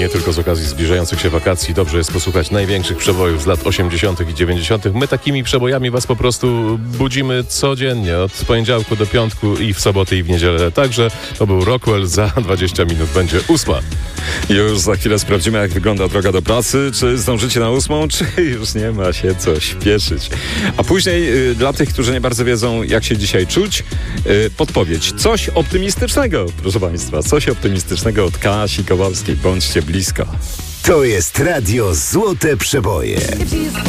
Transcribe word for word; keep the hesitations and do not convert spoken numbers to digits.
nie tylko z okazji zbliżających się wakacji dobrze jest posłuchać największych przebojów z lat osiemdziesiątych i dziewięćdziesiątych. My takimi przebojami was po prostu budzimy codziennie, od poniedziałku do piątku i w sobotę i w niedzielę. Także to był Rockwell, za dwadzieścia minut będzie ósma. Już za chwilę sprawdzimy, jak wygląda droga do pracy. Czy zdążycie na ósmą, czy już nie ma się co śpieszyć. A później y, dla tych, którzy nie bardzo wiedzą, jak się dzisiaj czuć, y, podpowiedź. Coś optymistycznego, proszę Państwa. Coś optymistycznego od Kasi Kowalskiej. Bądźcie blisko. To jest Radio Złote Przeboje.